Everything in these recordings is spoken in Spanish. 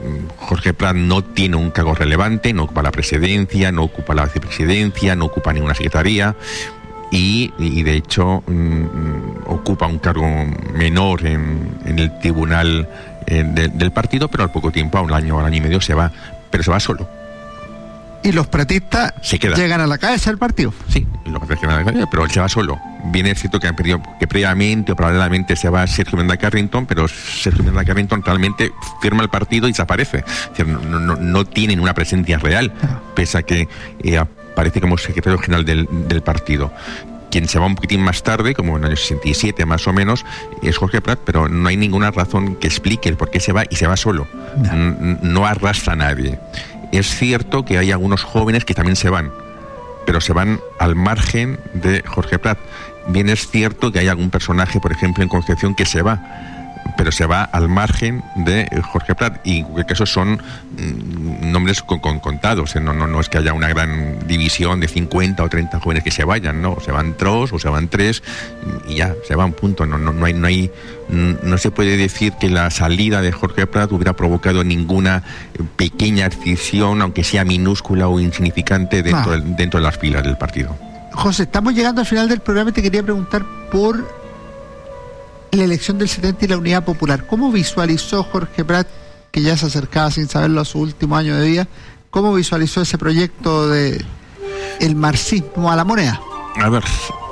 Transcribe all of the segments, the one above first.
Jorge Prat no tiene un cargo relevante, no ocupa la presidencia, no ocupa la vicepresidencia, no ocupa ninguna secretaría y de hecho ocupa un cargo menor en el tribunal del partido, pero al poco tiempo, a un año y medio se va, pero se va solo. Y los pratistas llegan a la cabeza del partido. Sí, los pratistas llegan a la cabeza, pero él se va solo. Bien es cierto que previamente o paralelamente se va Sergio Miranda Carrington, pero Sergio Miranda Carrington realmente firma el partido y desaparece. Es decir, no tienen una presencia real, pese a que aparece como secretario general del partido. Quien se va un poquitín más tarde, como en el año 67 más o menos, es Jorge Prat, pero no hay ninguna razón que explique el por qué se va, y se va solo. No arrastra a nadie. Es cierto que hay algunos jóvenes que también se van, pero se van al margen de Jorge Prat. Bien es cierto que hay algún personaje, por ejemplo, en Concepción, que se va, pero se va al margen de Jorge Prat, y en cualquier caso son nombres contados. No es que haya una gran división de 50 o 30 jóvenes que se vayan, no, se van 2 o se van 3 y ya, se van, punto. No se puede decir que la salida de Jorge Prat hubiera provocado ninguna pequeña escisión, aunque sea minúscula o insignificante, dentro de las filas del partido. José, estamos llegando al final del programa y te quería preguntar por la elección del 70 y la Unidad Popular. ¿Cómo visualizó Jorge Prat, que ya se acercaba sin saberlo a su último año de vida, cómo visualizó ese proyecto de el marxismo a la moneda? A ver,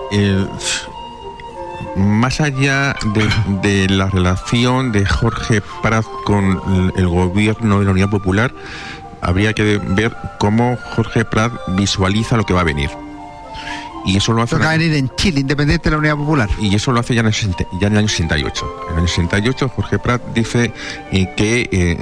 más allá de la relación de Jorge Prat con el gobierno de la Unidad Popular, habría que ver cómo Jorge Prat visualiza lo que va a venir. Y eso lo hace... va a venir en Chile, independiente de la Unidad Popular. Y eso lo hace ya en el año 68. En el año 68 Jorge Prat dice que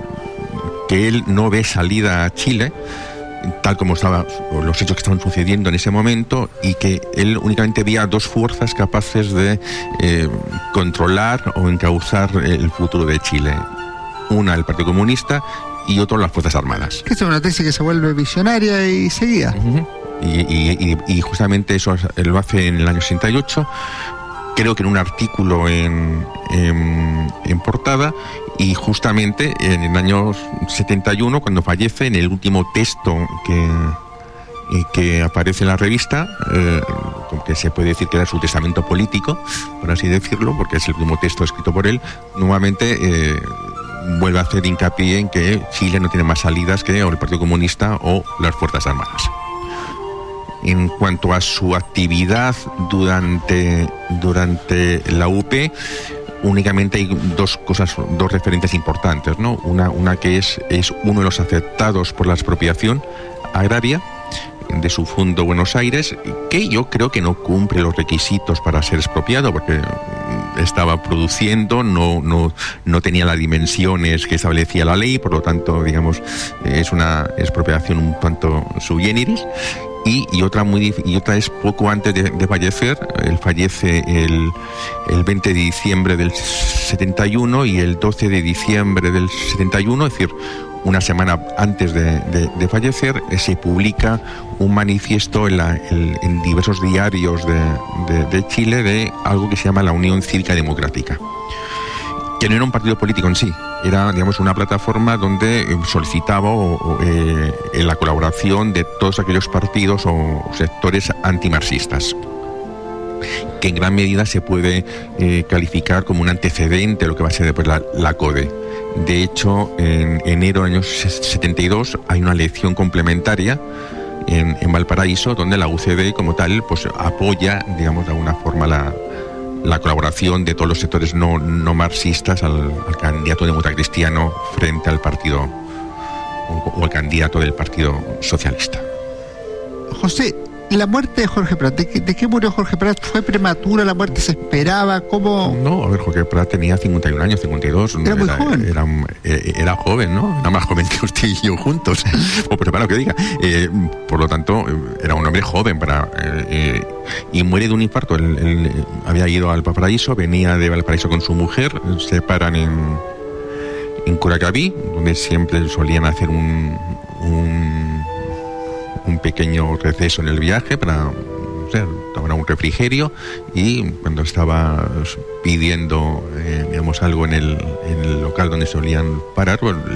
él no ve salida a Chile, tal como estaban los hechos que estaban sucediendo en ese momento, y que él únicamente veía dos fuerzas capaces de controlar o encauzar el futuro de Chile. Una, el Partido Comunista, y otro, las Fuerzas Armadas. Que es una tesis que se vuelve visionaria y seguida. Uh-huh. Y justamente eso lo hace en el año 68, creo que en un artículo en portada, y justamente en el año 71, cuando fallece, en el último texto que aparece en la revista, que se puede decir que era su testamento político, por así decirlo, porque es el último texto escrito por él, nuevamente vuelve a hacer hincapié en que Chile no tiene más salidas que o el Partido Comunista o las Fuerzas Armadas. En cuanto a su actividad durante la UP, únicamente hay dos referentes importantes, ¿no? Una que es uno de los afectados por la expropiación agraria de su Fondo Buenos Aires, que yo creo que no cumple los requisitos para ser expropiado, porque estaba produciendo, no tenía las dimensiones que establecía la ley, por lo tanto, digamos, es una expropiación un tanto sui generis. Y otra es poco antes de fallecer. Él fallece el 20 de diciembre del 71 y el 12 de diciembre del 71, es decir, una semana antes de fallecer, se publica un manifiesto en diversos diarios de Chile de algo que se llama la Unión Cívica Democrática, que no era un partido político en sí, era, digamos, una plataforma donde solicitaba la colaboración de todos aquellos partidos o sectores antimarxistas, que en gran medida se puede calificar como un antecedente a lo que va a ser después la CODE. De hecho, en enero del año 72 hay una elección complementaria en Valparaíso, donde la UCD como tal pues apoya, digamos, de alguna forma la colaboración de todos los sectores no marxistas al candidato democristiano frente al partido o al candidato del Partido Socialista. José, la muerte de Jorge Prat, ¿de qué murió Jorge Prat? ¿Fue prematura la muerte? ¿Se esperaba? ¿Cómo? No, a ver, Jorge Prat tenía 51 años, 52. Era muy joven. Era joven, ¿no? Era más joven que usted y yo juntos. O pero para lo que diga. Por lo tanto, era un hombre joven y muere de un infarto. Él había ido al Valparaíso, venía de Valparaíso con su mujer, se paran en Curacaví, donde siempre solían hacer un pequeño receso en el viaje para tomar un refrigerio, y cuando estaba pidiendo digamos algo en el local donde solían parar,